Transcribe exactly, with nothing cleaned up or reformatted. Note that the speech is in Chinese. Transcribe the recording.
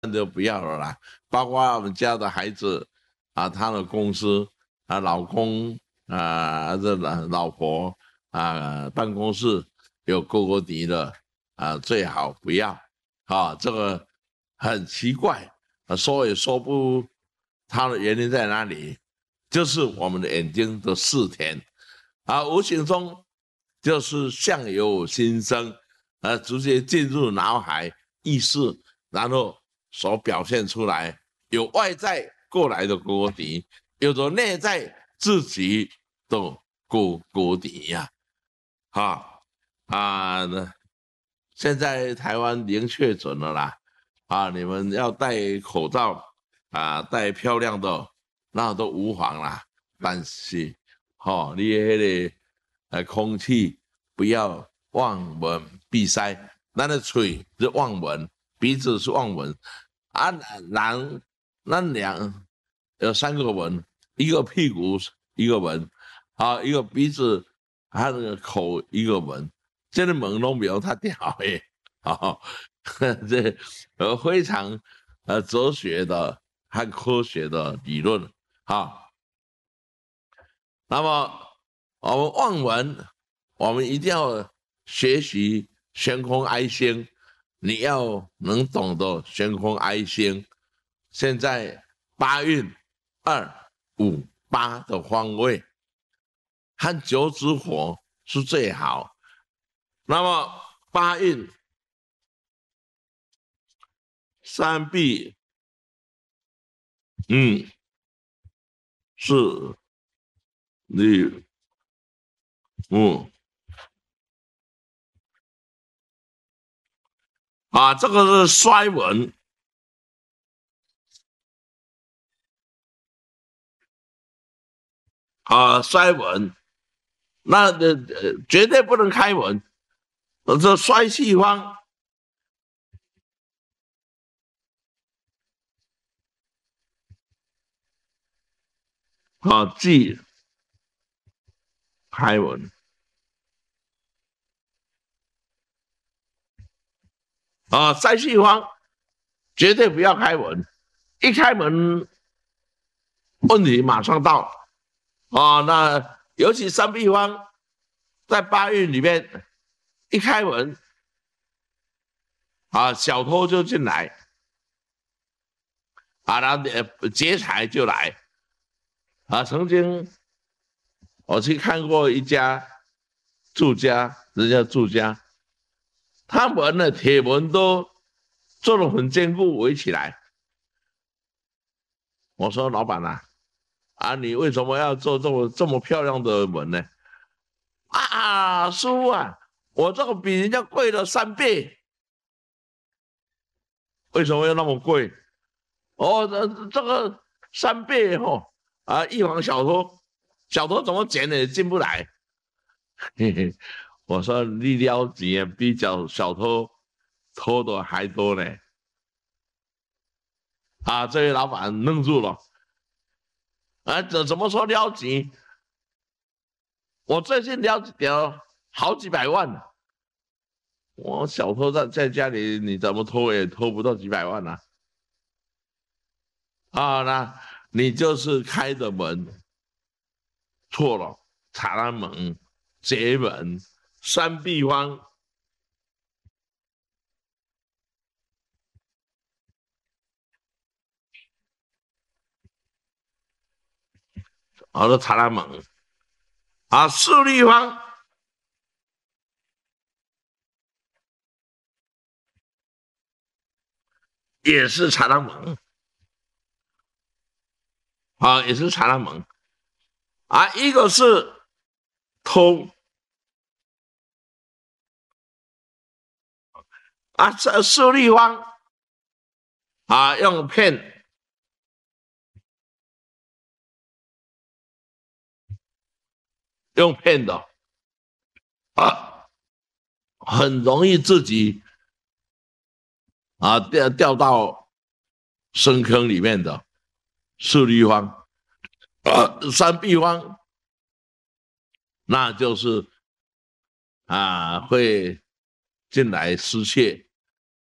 就不要了啦。包括我们家的孩子啊，他的公司啊，老公啊，这老老婆啊，办公室有勾勾底的啊，最好不要啊。这个很奇怪，啊，说也说不，它的原因在哪里？就是我们的眼睛的视田啊，无形中就是相由心生，呃，直接进入脑海意识，然后所表现出来，有外在过来的锅底，有着内在自己的锅锅底呀，哈啊，那现在台湾零确诊了啦，啊，你们要戴口罩啊，戴漂亮的那都无妨啦，但是，吼、哦，你迄、那个呃空气不要望闻闭塞，咱的嘴是望闻，鼻子是望闻，啊，人咱两有三个闻，一个屁股一个闻，啊，一个鼻子，还有那个口一个闻，这个门都没有他屌诶，啊，这呃非常呃哲学的和科学的理论，啊。那么我们望闻，我们一定要学习悬空哀心，你要能懂得悬空哀心。现在八运二五八的方位和九子火是最好。那么八运三碧，嗯，是你，嗯。啊，这个是衰文啊，衰文，那呃呃绝对不能开文，呃这衰气方啊，忌开文啊，衰气方绝对不要开文，一开门问题马上到啊。那尤其三碧方在八运里面一开门啊，小偷就进来啊，然后呃劫财就来啊。曾经我去看过一家住家，人家住家，他门的铁门都做的很坚固，围起来。我说老板啊，啊你为什么要做这么这么漂亮的门呢？啊，师傅啊，我这个比人家贵了三倍，为什么要那么贵？哦，这这个三倍哦，啊，预防小偷，小偷怎么捡也进不来。嘿嘿，我说你了解比较小偷偷的还多呢。啊，这位老板愣住了，啊，怎怎么说撩急？我最近撩了好几百万呢。我小偷在在家里，你怎么偷也偷不到几百万啊？啊，那你就是开的门错了，查拉门、劫门、三壁方，好的查拉门啊，四立方也是查拉门啊，也是查拉门啊，一个是偷啊，这四立方啊，用骗用骗的啊，很容易自己啊掉掉到深坑里面的四立方啊，三壁方那就是啊会进来失窃